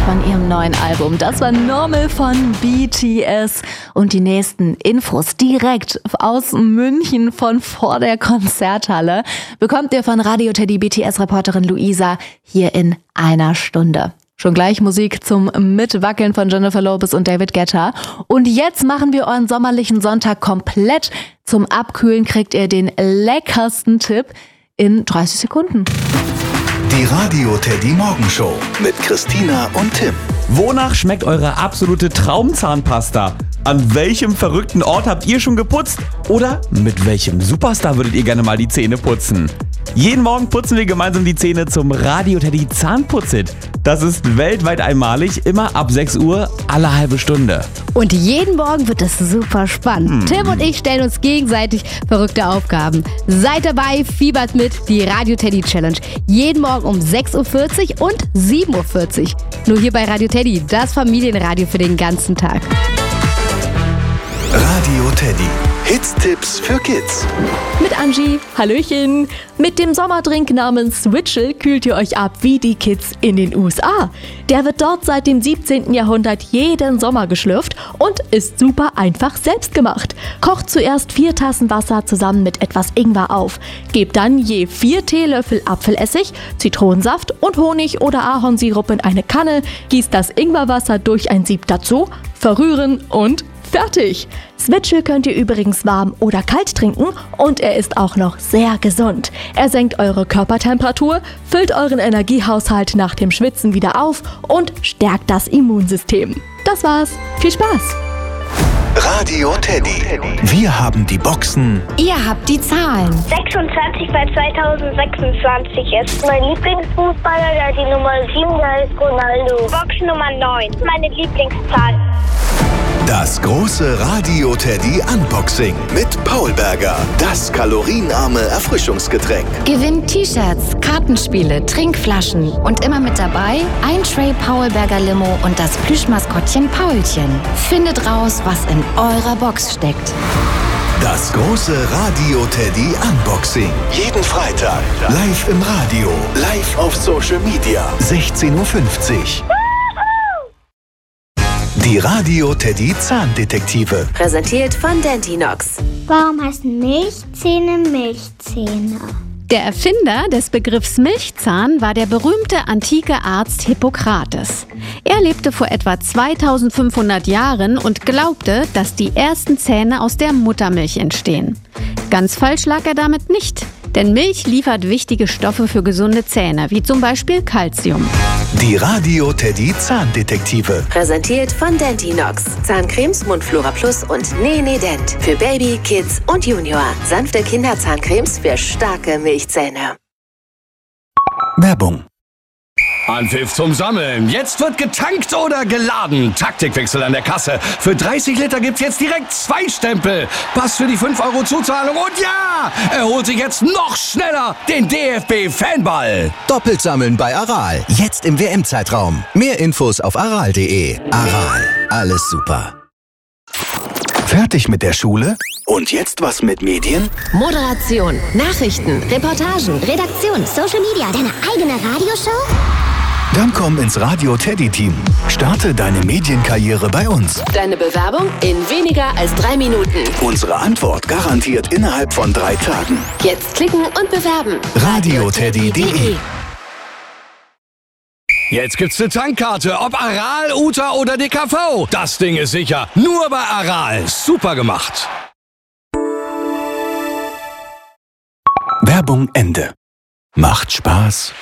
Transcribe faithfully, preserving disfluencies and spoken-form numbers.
von ihrem neuen Album. Das war Normal von B T S. Und die nächsten Infos direkt aus München von vor der Konzerthalle bekommt ihr von Radio Teddy B T S-Reporterin Luisa hier in einer Stunde. Schon gleich Musik zum Mitwackeln von Jennifer Lopez und David Guetta. Und jetzt machen wir euren sommerlichen Sonntag komplett. Zum Abkühlen kriegt ihr den leckersten Tipp in dreißig Sekunden. Die Radio Teddy Morgenshow mit Christina und Tim. Wonach schmeckt eure absolute Traumzahnpasta? An welchem verrückten Ort habt ihr schon geputzt? Oder mit welchem Superstar würdet ihr gerne mal die Zähne putzen? Jeden Morgen putzen wir gemeinsam die Zähne zum Radio Teddy Zahnputzit. Das ist weltweit einmalig, immer ab sechs Uhr, alle halbe Stunde. Und jeden Morgen wird es super spannend. Hm. Tim und ich stellen uns gegenseitig verrückte Aufgaben. Seid dabei, fiebert mit, die Radio Teddy Challenge. Jeden Morgen um sechs Uhr vierzig und sieben Uhr vierzig. Nur hier bei Radio Teddy, das Familienradio für den ganzen Tag. Radio Teddy. Hits-Tipps für Kids. Mit Angie, Hallöchen. Mit dem Sommerdrink namens Switchel kühlt ihr euch ab wie die Kids in den U S A. Der wird dort seit dem siebzehnten Jahrhundert jeden Sommer geschlürft und ist super einfach selbst gemacht. Kocht zuerst vier Tassen Wasser zusammen mit etwas Ingwer auf. Gebt dann je vier Teelöffel Apfelessig, Zitronensaft und Honig oder Ahornsirup in eine Kanne, gießt das Ingwerwasser durch ein Sieb dazu, verrühren und fertig! Switchel könnt ihr übrigens warm oder kalt trinken und er ist auch noch sehr gesund. Er senkt eure Körpertemperatur, füllt euren Energiehaushalt nach dem Schwitzen wieder auf und stärkt das Immunsystem. Das war's. Viel Spaß! Radio Teddy. Wir haben die Boxen. Ihr habt die Zahlen. sechsundzwanzig bei zweitausendsechsundzwanzig ist mein Lieblingsfußballer, der die Nummer sieben, der ist Ronaldo. Box Nummer neun, meine Lieblingszahl. Das große Radio Teddy Unboxing mit Paul Berger. Das kalorienarme Erfrischungsgetränk. Gewinnt T-Shirts, Kartenspiele, Trinkflaschen und immer mit dabei ein Tray Paul Berger Limo und das Plüschmaskottchen Paulchen. Findet raus, was in eurer Box steckt. Das große Radio Teddy Unboxing. Jeden Freitag. Live im Radio. Live auf Social Media. sechzehn Uhr fünfzig. Die Radio Teddy Zahndetektive. Präsentiert von Dentinox. Warum heißen Milchzähne Milchzähne? Der Erfinder des Begriffs Milchzahn war der berühmte antike Arzt Hippokrates. Er lebte vor etwa zweitausendfünfhundert Jahren und glaubte, dass die ersten Zähne aus der Muttermilch entstehen. Ganz falsch lag er damit nicht, denn Milch liefert wichtige Stoffe für gesunde Zähne, wie zum Beispiel Calcium. Die Radio Teddy Zahndetektive. Präsentiert von Dentinox. Zahncremes, Mundflora Plus und Nee Dent. Für Baby, Kids und Junior. Sanfte Kinderzahncremes für starke Milchzähne. Werbung. Anpfiff zum Sammeln. Jetzt wird getankt oder geladen. Taktikwechsel an der Kasse. Für dreißig Liter gibt's jetzt direkt zwei Stempel. Pass für die fünf Euro Zuzahlung. Und ja, er holt sich jetzt noch schneller den D F B-Fanball. Doppelt sammeln bei Aral. Jetzt im W M-Zeitraum. Mehr Infos auf aral punkt de. Aral. Alles super. Fertig mit der Schule? Und jetzt was mit Medien? Moderation, Nachrichten, Reportagen, Redaktion, Social Media, deine eigene Radioshow? Dann komm ins Radio Teddy Team. Starte deine Medienkarriere bei uns. Deine Bewerbung in weniger als drei Minuten. Unsere Antwort garantiert innerhalb von drei Tagen. Jetzt klicken und bewerben. radio teddy punkt de. Jetzt gibt's eine Tankkarte, ob Aral, Uta oder D K V. Das Ding ist sicher. Nur bei Aral. Super gemacht. Werbung Ende. Macht Spaß.